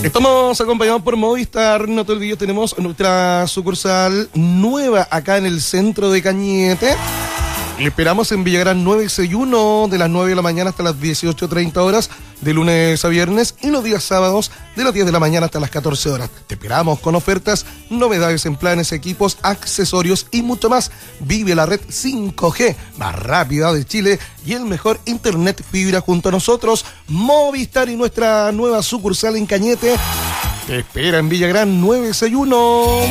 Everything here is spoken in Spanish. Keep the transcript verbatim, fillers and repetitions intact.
Estamos acompañados por Movistar. No te olvides, tenemos nuestra sucursal nueva acá en el centro de Cañete. Le esperamos en Villagrán nueve sesenta y uno, de las nueve de la mañana hasta las dieciocho treinta horas, de lunes a viernes, y los días sábados de las diez de la mañana hasta las catorce horas. Te esperamos con ofertas, novedades en planes, equipos, accesorios y mucho más. Vive la red cinco G más rápida de Chile y el mejor internet fibra junto a nosotros. Movistar y nuestra nueva sucursal en Cañete te espera en Villagrán nueve sesenta y uno.